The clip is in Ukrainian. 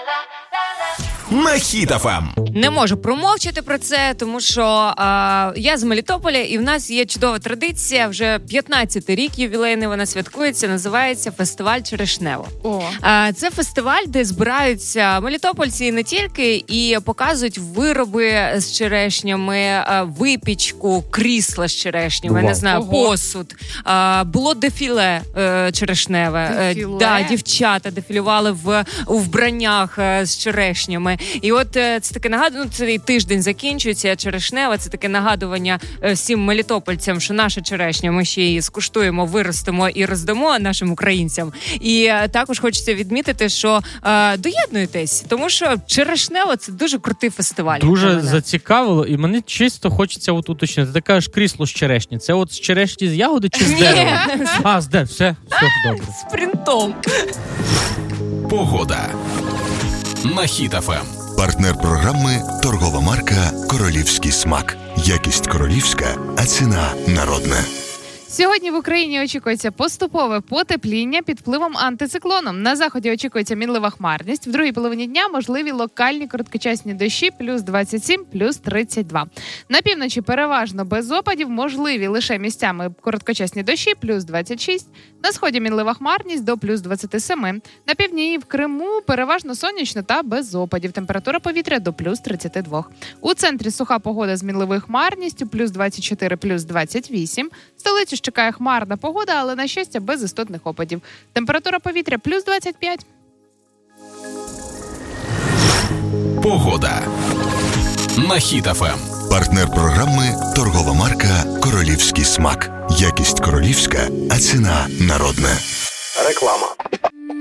На Хіт ФМ. Не можу промовчати про це, тому що я з Мелітополя, і в нас є чудова традиція, вже 15-й рік ювілейний вона святкується, називається фестиваль Черешнево. Це фестиваль, де збираються мелітопольці і не тільки, і показують вироби з черешнями, випічку, крісла з черешнями, не знаю, посуд. Було дефіле черешневе. Да, дівчата дефілювали у вбраннях з черешнями. І от це таке нагадування, цей тиждень закінчується, черешнева, це таке нагадування всім мелітопольцям, що наша черешня, ми ще її скуштуємо, виростимо і роздамо нашим українцям. І також хочеться відмітити, що доєднуйтесь, тому що черешнева – це дуже крутий фестиваль. Дуже зацікавило, і мені чисто хочеться уточнити. Ти кажеш крісло з черешні. Це от з черешні з ягоди чи з дерева? З дерева. Все добре. З принтом. Погода. На Хіт ФМ. Партнер програми – торгова марка «Королівський смак». Якість королівська, а ціна народна. Сьогодні в Україні очікується поступове потепління під впливом антициклону. На заході очікується мінлива хмарність. В другій половині дня можливі локальні короткочасні дощі плюс 27, плюс 32. На півночі переважно без опадів, можливі лише місцями короткочасні дощі плюс 26. На сході мінлива хмарність до плюс 27. На півдні і в Криму переважно сонячно та без опадів. Температура повітря до плюс 32. У центрі суха погода з мінливою хмарністю плюс 24, плюс 28. Столицю чекає хмарна погода, але, на щастя, без істотних опадів. Температура повітря плюс 25. Погода. На Хіт ФМ. Партнер програми – торгова марка «Королівський смак». Якість королівська, а ціна народна. Реклама.